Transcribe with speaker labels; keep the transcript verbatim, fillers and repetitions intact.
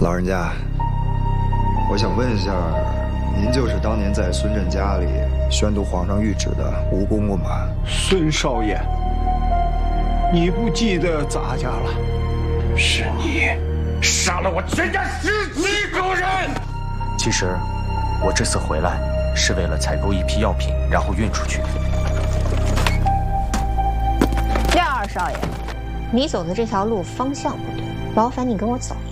Speaker 1: 老人家，我想问一下，您就是当年在孙振家里宣读皇上谕旨的吴公公吧？
Speaker 2: 孙少爷，你不记得咋家了？是你杀了我全家十七口人。
Speaker 3: 其实，我这次回来是为了采购一批药品，然后运出去。
Speaker 4: 廖二少爷，你走的这条路方向不对，劳烦你跟我走。